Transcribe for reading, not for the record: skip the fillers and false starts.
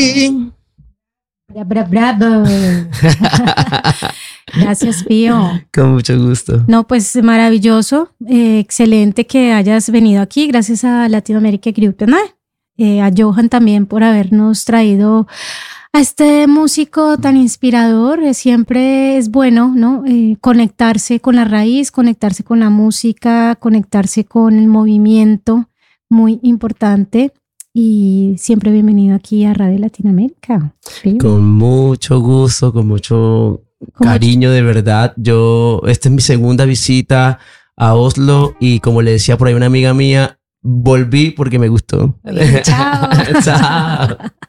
Bravo. Gracias, Pío. Con mucho gusto. No, pues maravilloso. Excelente que hayas venido aquí. Gracias a Latinoamérica Group, ¿no? A Johan también por habernos traído a este músico tan inspirador. Siempre es bueno, ¿no? Conectarse con la raíz, conectarse con la música, conectarse con el movimiento. Muy importante. Y siempre bienvenido aquí a Radio Latinoamérica. ¿Sí? Con mucho gusto, con mucho cariño, de verdad. Esta es mi segunda visita a Oslo y como le decía por ahí una amiga mía, volví porque me gustó. Chao. Chao.